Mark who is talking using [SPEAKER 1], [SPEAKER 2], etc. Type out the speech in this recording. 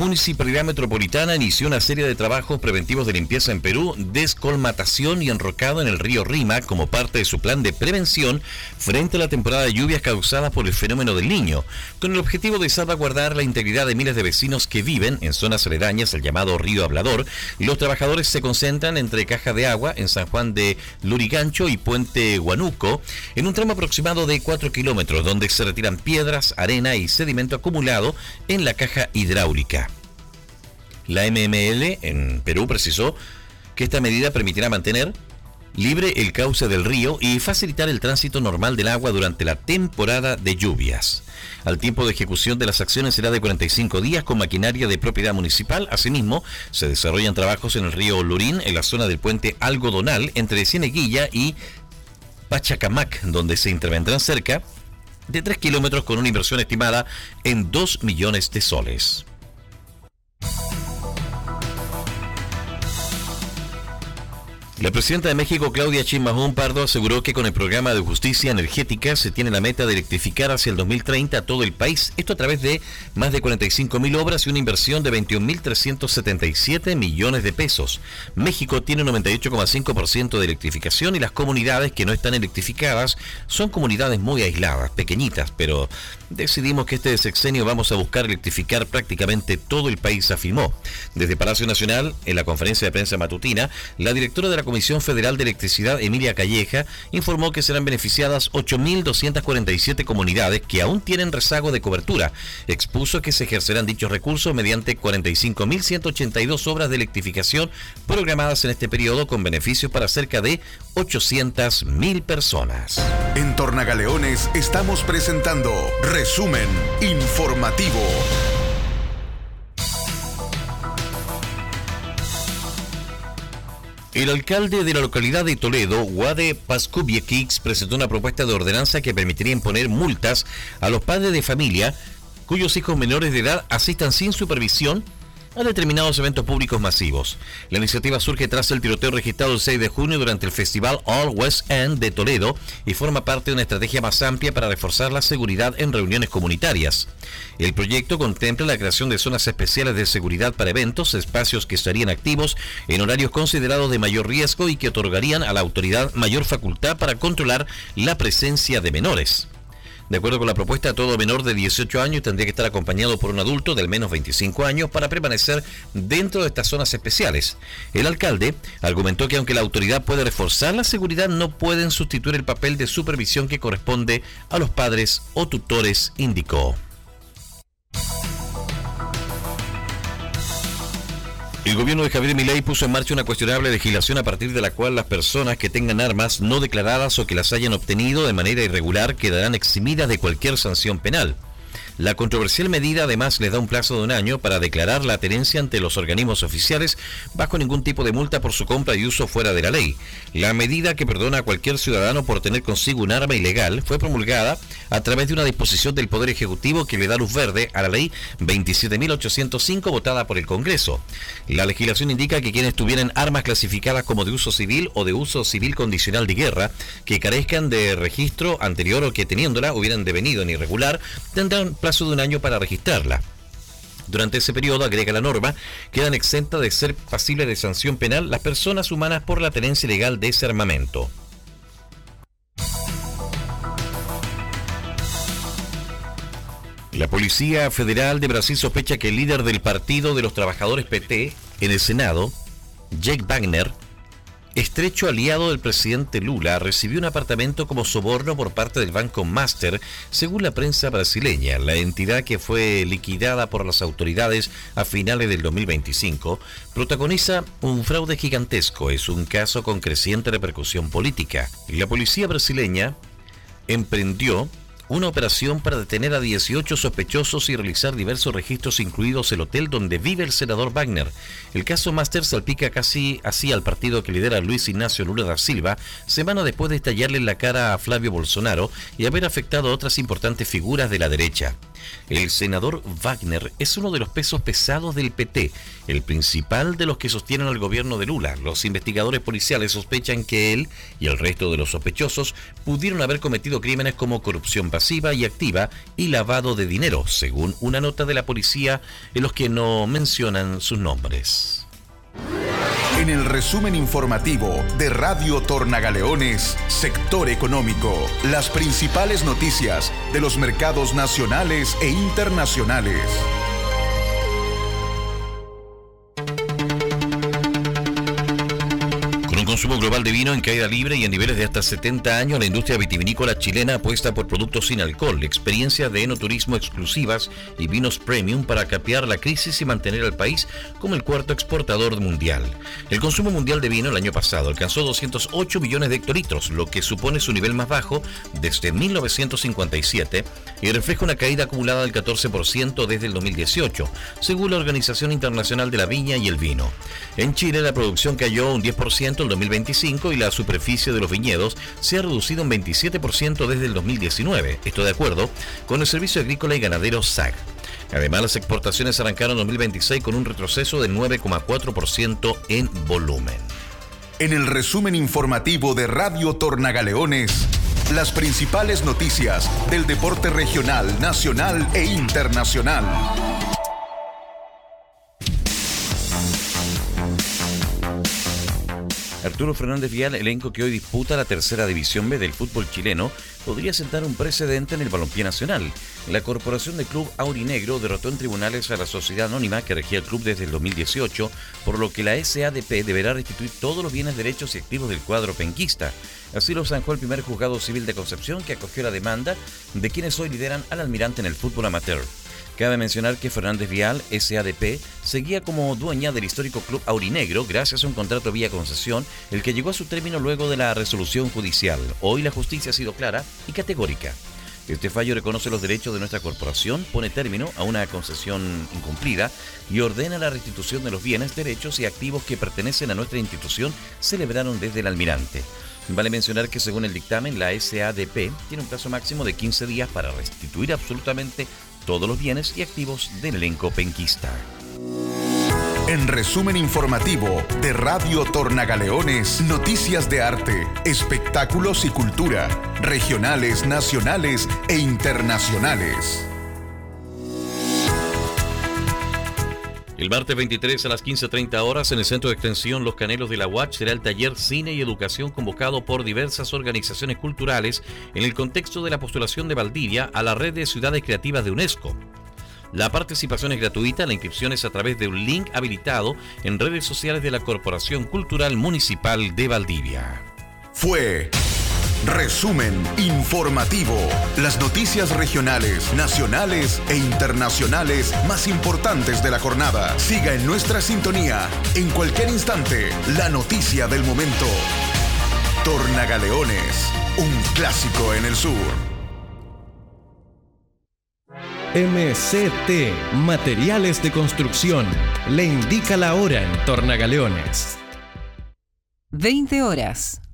[SPEAKER 1] Municipalidad Metropolitana inició una serie de trabajos preventivos de limpieza en Perú, descolmatación y enrocado en el río Rima como parte de su plan de prevención frente a la temporada de lluvias causadas por el fenómeno del Niño, con el objetivo de salvaguardar la integridad de miles de vecinos que viven en zonas aledañas al llamado Río Hablador. Los trabajadores se concentran entre Caja de Agua, en San Juan de Lurigancho y Puente Huánuco, en un tramo aproximado de 4 kilómetros, donde se retiran piedras, arena y sedimento acumulado en la caja hidráulica. La MML en Perú precisó que esta medida permitirá mantener libre el cauce del río y facilitar el tránsito normal del agua durante la temporada de lluvias. El tiempo de ejecución de las acciones será de 45 días con maquinaria de propiedad municipal. Asimismo, se desarrollan trabajos en el río Lurín, en la zona del puente Algodonal, entre Cieneguilla y Pachacamac, donde se intervendrán cerca de 3 kilómetros con una inversión estimada en 2 millones de soles. La presidenta de México, Claudia Sheinbaum Pardo, aseguró que con el programa de justicia energética se tiene la meta de electrificar hacia el 2030 a todo el país, esto a través de más de 45.000 obras y una inversión de 21.377 millones de pesos. México tiene un 98,5% de electrificación y las comunidades que no están electrificadas son comunidades muy aisladas, pequeñitas, pero decidimos que este sexenio vamos a buscar electrificar prácticamente todo el país, afirmó. Desde Palacio Nacional, en la conferencia de prensa matutina, la directora de la Comisión Federal de Electricidad, Emilia Calleja, informó que serán beneficiadas 8.247 comunidades que aún tienen rezago de cobertura. Expuso que se ejercerán dichos recursos mediante 45.182 obras de electrificación programadas en este periodo con beneficios para cerca de 800.000 personas.
[SPEAKER 2] En Tornagaleones estamos presentando Resumen Informativo.
[SPEAKER 1] El alcalde de la localidad de Toledo, Wade Pascubiekix, presentó una propuesta de ordenanza que permitiría imponer multas a los padres de familia cuyos hijos menores de edad asistan sin supervisión a determinados eventos públicos masivos. La iniciativa surge tras el tiroteo registrado el 6 de junio durante el festival All West End de Toledo y forma parte de una estrategia más amplia para reforzar la seguridad en reuniones comunitarias. El proyecto contempla la creación de zonas especiales de seguridad para eventos, espacios que estarían activos en horarios considerados de mayor riesgo y que otorgarían a la autoridad mayor facultad para controlar la presencia de menores. De acuerdo con la propuesta, todo menor de 18 años tendría que estar acompañado por un adulto de al menos 25 años para permanecer dentro de estas zonas especiales. El alcalde argumentó que aunque la autoridad puede reforzar la seguridad, no pueden sustituir el papel de supervisión que corresponde a los padres o tutores, indicó. El gobierno de Javier Milei puso en marcha una cuestionable legislación a partir de la cual las personas que tengan armas no declaradas o que las hayan obtenido de manera irregular quedarán eximidas de cualquier sanción penal. La controversial medida además les da un plazo de un año para declarar la tenencia ante los organismos oficiales bajo ningún tipo de multa por su compra y uso fuera de la ley. La medida, que perdona a cualquier ciudadano por tener consigo un arma ilegal, fue promulgada a través de una disposición del Poder Ejecutivo que le da luz verde a la ley 27.805 votada por el Congreso. La legislación indica que quienes tuvieran armas clasificadas como de uso civil o de uso civil condicional de guerra, que carezcan de registro anterior o que teniéndola hubieran devenido en irregular, tendrán plazo de un año para registrarla. Durante ese periodo, agrega la norma, quedan exentas de ser pasibles de sanción penal las personas humanas por la tenencia ilegal de ese armamento. La Policía Federal de Brasil sospecha que el líder del Partido de los Trabajadores PT en el Senado, Jake Wagner, estrecho aliado del presidente Lula, recibió un apartamento como soborno por parte del Banco Master, según la prensa brasileña. La entidad, que fue liquidada por las autoridades a finales del 2025, protagoniza un fraude gigantesco. Es un caso con creciente repercusión política. La policía brasileña emprendió una operación para detener a 18 sospechosos y realizar diversos registros, incluidos el hotel donde vive el senador Wagner. El caso Master salpica casi así al partido que lidera Luis Ignacio Lula da Silva, semana después de estallarle en la cara a Flavio Bolsonaro y haber afectado a otras importantes figuras de la derecha. El senador Wagner es uno de los pesos pesados del PT, el principal de los que sostienen al gobierno de Lula. Los investigadores policiales sospechan que él y el resto de los sospechosos pudieron haber cometido crímenes como corrupción pasiva y activa y lavado de dinero, según una nota de la policía en los que no mencionan sus nombres.
[SPEAKER 2] En el resumen informativo de Radio Tornagaleones, Sector Económico, las principales noticias de los mercados nacionales e internacionales.
[SPEAKER 1] Consumo global de vino en caída libre y en niveles de hasta 70 años, la industria vitivinícola chilena apuesta por productos sin alcohol, experiencias de enoturismo exclusivas y vinos premium para capear la crisis y mantener al país como el cuarto exportador mundial. El consumo mundial de vino el año pasado alcanzó 208 millones de hectolitros, lo que supone su nivel más bajo desde 1957 y refleja una caída acumulada del 14% desde el 2018, según la Organización Internacional de la Viña y el Vino. En Chile, la producción cayó un 10% el 2025 y la superficie de los viñedos se ha reducido un 27% desde el 2019. Esto de acuerdo con el Servicio Agrícola y Ganadero SAG. Además, las exportaciones arrancaron en 2026 con un retroceso del 9,4% en volumen.
[SPEAKER 2] En el resumen informativo de Radio Tornagaleones, las principales noticias del deporte regional, nacional e internacional.
[SPEAKER 1] Arturo Fernández Vial, elenco que hoy disputa la tercera división B del fútbol chileno, podría sentar un precedente en el balompié nacional. La Corporación de Club Aurinegro derrotó en tribunales a la sociedad anónima que regía el club desde el 2018, por lo que la SADP deberá restituir todos los bienes, derechos y activos del cuadro penquista. Así lo zanjó el primer juzgado civil de Concepción, que acogió la demanda de quienes hoy lideran al Almirante en el fútbol amateur. Cabe mencionar que Fernández Vial, SADP, seguía como dueña del histórico club aurinegro gracias a un contrato vía concesión, el que llegó a su término luego de la resolución judicial. Hoy la justicia ha sido clara y categórica. Este fallo reconoce los derechos de nuestra corporación, pone término a una concesión incumplida y ordena la restitución de los bienes, derechos y activos que pertenecen a nuestra institución, celebraron desde el Almirante. Vale mencionar que según el dictamen, la SADP tiene un plazo máximo de 15 días para restituir absolutamente todos los bienes y activos del elenco penquista.
[SPEAKER 2] En resumen informativo de Radio Tornagaleones, noticias de arte, espectáculos y cultura, regionales, nacionales e internacionales.
[SPEAKER 1] El martes 23 a las 15:30 horas en el Centro de Extensión Los Canelos de la UACH será el taller Cine y Educación convocado por diversas organizaciones culturales en el contexto de la postulación de Valdivia a la Red de Ciudades Creativas de UNESCO. La participación es gratuita, la inscripción es a través de un link habilitado en redes sociales de la Corporación Cultural Municipal de Valdivia.
[SPEAKER 2] Fue Resumen Informativo. Las noticias regionales, nacionales e internacionales más importantes de la jornada. Siga en nuestra sintonía. En cualquier instante, la noticia del momento. Tornagaleones, un clásico en el sur.
[SPEAKER 3] MCT, Materiales de Construcción, le indica la hora en Tornagaleones.
[SPEAKER 4] 20 horas.